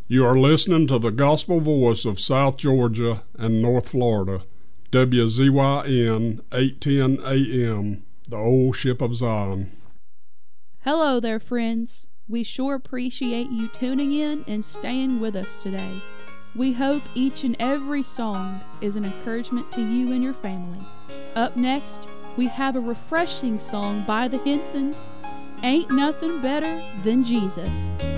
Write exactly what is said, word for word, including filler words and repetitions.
You are listening to the gospel voice of South Georgia and North Florida, W Z Y N eight ten A M, the old ship of Zion. Hello there, friends. We sure appreciate you tuning in and staying with us today. We hope each and every song is an encouragement to you and your family. Up next, we have a refreshing song by the Hensons, Ain't Nothing Better Than Jesus.